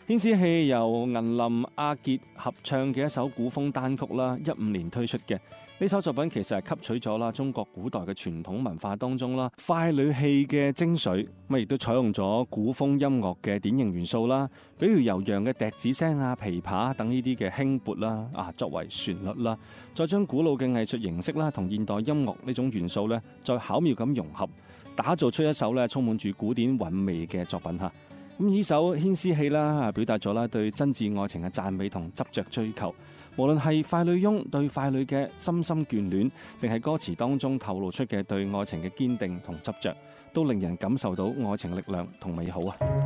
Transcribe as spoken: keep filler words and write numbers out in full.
牽絲戲由銀林阿傑合唱嘅一首古風單曲啦，一五年推出嘅。呢首作品其實係吸取咗啦中國古代嘅傳統文化當中啦快女戲嘅精髓，咁亦都採用咗古風音樂嘅典型元素啦，比如悠揚嘅笛子聲啊、琵琶等呢啲嘅輕撥啦啊作為旋律啦，再將古老嘅藝術形式啦同現代音樂呢種元素咧，再巧妙咁融合，打造出一首咧充滿住古典韻味嘅作品嚇。咁呢首牽絲戲啦，表達咗啦對真摯愛情嘅讚美同執着追求。無論係快女翁對快女嘅深深眷戀，定係歌詞當中透露出嘅對愛情嘅堅定同執着，都令人感受到愛情力量同美好啊！